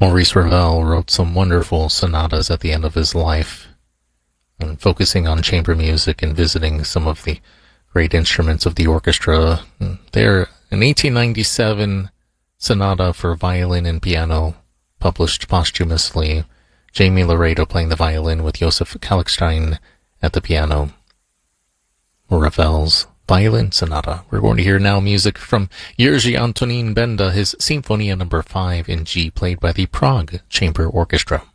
Maurice Ravel wrote some wonderful sonatas at the end of his life, and focusing on chamber music and visiting some of the great instruments of the orchestra. There, an 1897 sonata for violin and piano, published posthumously, Jamie Laredo playing the violin with Joseph Kalkstein at the piano. Ravel's Violin Sonata. We're going to hear now music from Jerzy Antonín Benda, his Sinfonia No. 5 in G, played by the Prague Chamber Orchestra.